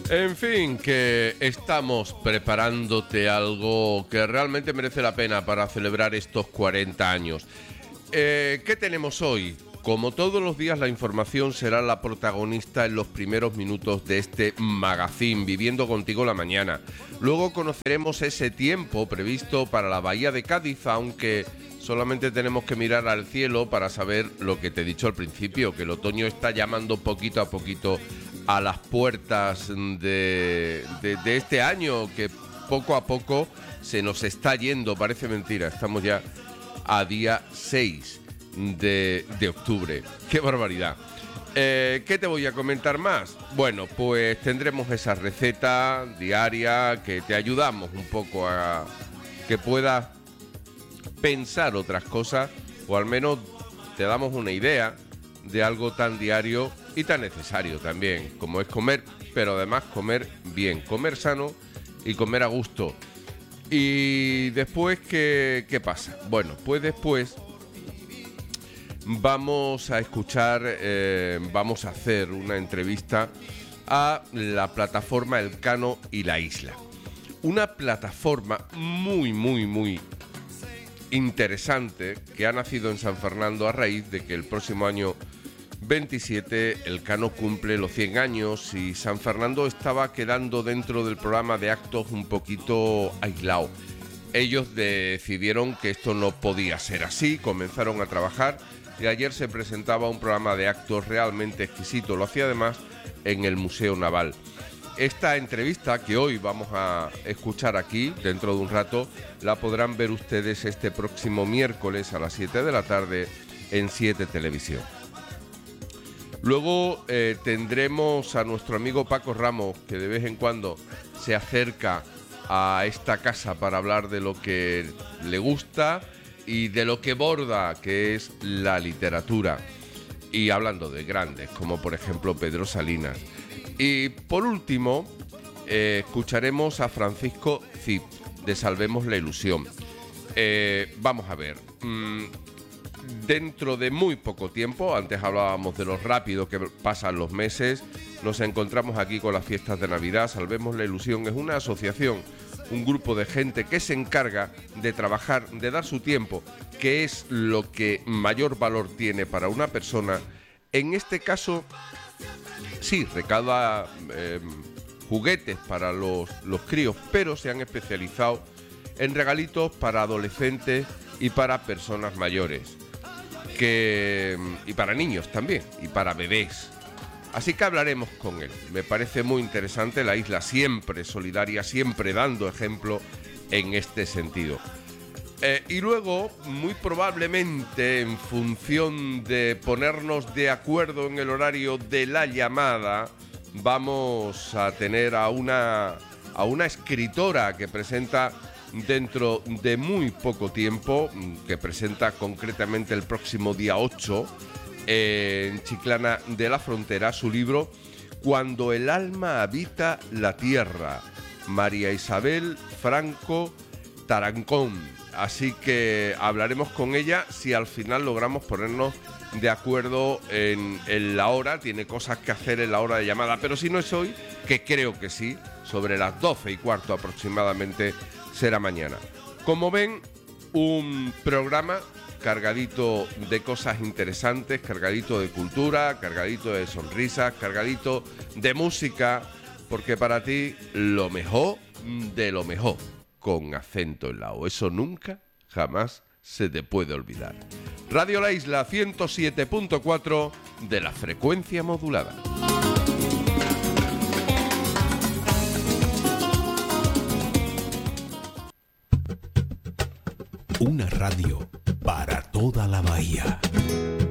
En fin, que estamos preparándote algo que realmente merece la pena para celebrar estos 40 años. ¿Qué tenemos hoy? Como todos los días, la información será la protagonista en los primeros minutos de este magazine, Viviendo Contigo la Mañana. Luego conoceremos ese tiempo previsto para la Bahía de Cádiz, aunque solamente tenemos que mirar al cielo para saber lo que te he dicho al principio, que el otoño está llamando poquito a poquito a las puertas de este año, que poco a poco se nos está yendo, parece mentira, estamos ya a día 6 de octubre. ¡Qué barbaridad! ¿Qué te voy a comentar más? Bueno, pues tendremos esa receta diaria que te ayudamos un poco a que puedas pensar otras cosas, o al menos te damos una idea de algo tan diario y tan necesario también, como es comer, pero además comer bien, comer sano y comer a gusto. Y después, ¿qué pasa? Bueno, pues después vamos a escuchar, vamos a hacer una entrevista a la plataforma Elcano y la Isla. Una plataforma muy interesante que ha nacido en San Fernando a raíz de que el próximo año 27 Elcano cumple los 100 años y San Fernando estaba quedando dentro del programa de actos un poquito aislado. Ellos decidieron que esto no podía ser así, comenzaron a trabajar y ayer se presentaba un programa de actos realmente exquisito. Lo hacía además en el Museo Naval. Esta entrevista que hoy vamos a escuchar aquí, dentro de un rato, la podrán ver ustedes este próximo miércoles a las 7 de la tarde en 7 Televisión. Luego tendremos a nuestro amigo Paco Ramos, que de vez en cuando se acerca a esta casa para hablar de lo que le gusta y de lo que borda, que es la literatura. Y hablando de grandes, como por ejemplo Pedro Salinas. Y por último, escucharemos a Francisco Cid, de Salvemos la Ilusión. Vamos a ver, dentro de muy poco tiempo, antes hablábamos de lo rápido que pasan los meses, nos encontramos aquí con las fiestas de Navidad. Salvemos la Ilusión es una asociación, un grupo de gente que se encarga de trabajar, de dar su tiempo, que es lo que mayor valor tiene para una persona. En este caso, sí, recauda juguetes para los críos, pero se han especializado en regalitos para adolescentes y para personas mayores, y para niños también, y para bebés. Así que hablaremos con él. Me parece muy interesante, la isla siempre solidaria, siempre dando ejemplo en este sentido. Y luego, muy probablemente, en función de ponernos de acuerdo en el horario de la llamada, vamos a tener a una escritora que presenta dentro de muy poco tiempo, que presenta concretamente el próximo día 8, en Chiclana de la Frontera, su libro Cuando el alma habita la tierra, María Isabel Franco Tarancón. Así que hablaremos con ella si al final logramos ponernos de acuerdo en la hora. Tiene cosas que hacer en la hora de llamada, pero si no es hoy, que creo que sí, sobre las 12:15 aproximadamente será mañana. Como ven, un programa cargadito de cosas interesantes, cargadito de cultura, cargadito de sonrisas, cargadito de música, porque para ti lo mejor de lo mejor, con acento en la O. Eso nunca, jamás se te puede olvidar. Radio La Isla 107.4 de la frecuencia modulada. Una radio para toda la bahía.